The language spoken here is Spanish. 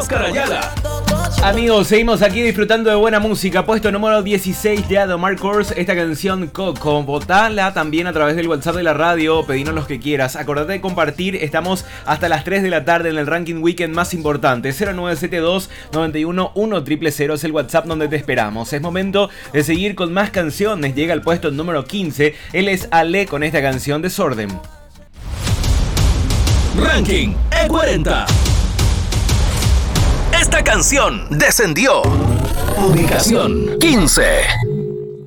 Oscar Ayala. Amigos, seguimos aquí disfrutando de buena música. Puesto número 16 de Adomar Kors, esta canción Coco. Votala también a través del WhatsApp de la radio, pedinos los que quieras. Acordate de compartir, estamos hasta las 3 de la tarde en el ranking weekend más importante. 0972 91 1000 es el WhatsApp donde te esperamos. Es momento de seguir con más canciones. Llega al puesto número 15. Él es Ale con esta canción Desorden. Ranking E40. Esta canción descendió. Ubicación 15.